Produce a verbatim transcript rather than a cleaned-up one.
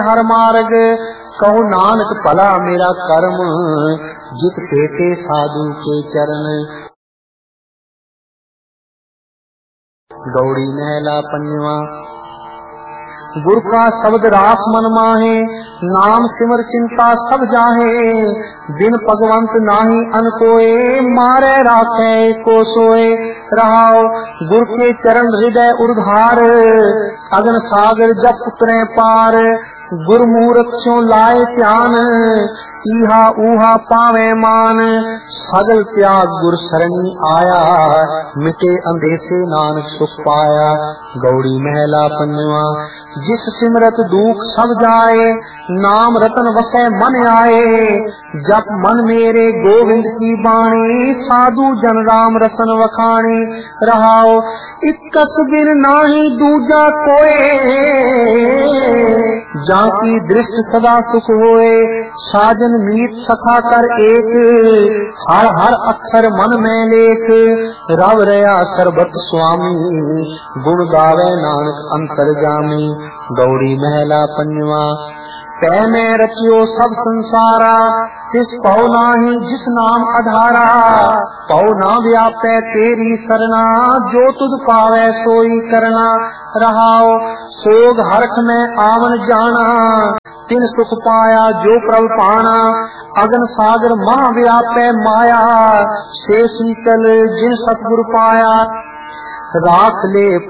हर मार्ग। कहु नानक भला मेरा कर्म, जित पेटे साधु के चरण। गौड़ी महला पंजवा। गुर का शब्द रास मन माहे, नाम सिमर चिंता सब जाहे। बिन भगवंत नाही अन कोए, मारे राखे को सोए। रहाओ गुर के चरण हृदय उर्धार, अगन सागर जप उतरे पार। गुरमूर्ख स्यों लाए ध्यान, ईहा ऊहा पावे मान। सगल त्याग गुर सरणी आया, मिटे अंधेसे नानक सुख पाया। गौड़ी महला पंजवा। जिस सिमरत दुख सब जाए, नाम रतन वसै मन आए। जप मन मेरे गोविंद की बाणी, साधु जन राम रसन वखाणी। रहाओ इकस बिन नाही दूजा कोए, जाकी दृष्टि सदा सुख होए। साजन मीत सखा कर एक, हर हर अक्षर मन में लेख। रव रया सर्बत स्वामी, गुण गावे नानक अंतर जामी। गौड़ी महला पंजवा। पै में रचियो सब संसारा, तिस पौ नाही जिस नाम आधारा। पौ ना व्यापै तेरी सरना, जो तुझ पावे सोई करना। रहाओ सोग हरख में आवन जाना, तिन सुख पाया जो प्रभ पाना। अगन सागर महा व्यापै माया, से शीतल जिन सतगुर पाया। राख ले